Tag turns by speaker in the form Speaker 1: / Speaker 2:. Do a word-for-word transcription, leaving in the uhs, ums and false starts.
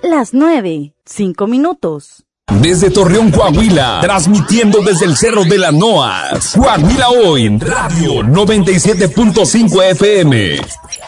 Speaker 1: las nueve, cinco minutos.
Speaker 2: Desde Torreón, Coahuila, transmitiendo desde el Cerro de la Noas. Coahuila Hoy, Radio noventa y siete punto cinco F M.